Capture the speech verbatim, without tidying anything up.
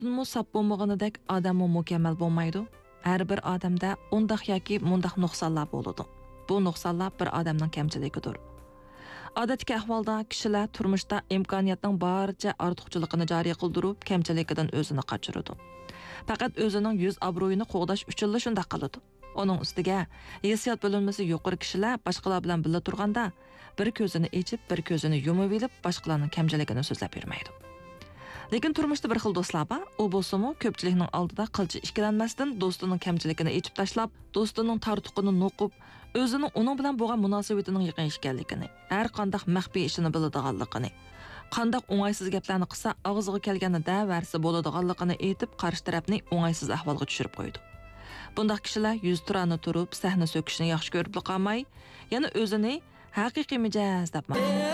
Rostdanmı sap bo'lmaganidek odammi mukammal bo'lmaydi. Har bir odamda undaq yoki mundaq nuqsonlar bo'ladi. Bu nuqsonlar bir odamning kamchiligidir. Odatdagi ahvolda kishilar turmushda imkoniyatning barcha ortiqchiligini joriy qildirib, kamchiligidan o'zini qochiradi. Faqat o'zining yuz obro'yini qo'g'dash uchun shunday qiladi. Onun ustiga hissiyot bo'linmasi yuqori kishilar boshqalar bilan birga turganda bir ko'zini ochib, bir ko'zini yumib olib, boshqalarning kamchiligini so'zlab bermaydi. Lekin turmushda bir xil do'stlar bor. U bo'lsa-mu ko'pchilikning oldida qilchi ishkilanmasdan do'stining kamchiligini ochib tashlab, do'stining tartuqini noqib, o'zining uning bilan bo'lgan munosabatining yaqin ekanligini, har qanday maxfiy ishini biladiganligini, qanday o'ng'aysiz gaplarni qilsa og'ziga kelganda davarsi bo'ladiganligini aytib, qarshi tarafni o'ng'aysiz ahvolga tushirib qo'ydi. Bundaq kishilar yuz turani turib, sahna so'kishni yaxshi ko'rib qolmay, yana o'zini haqiqiy mijoz deb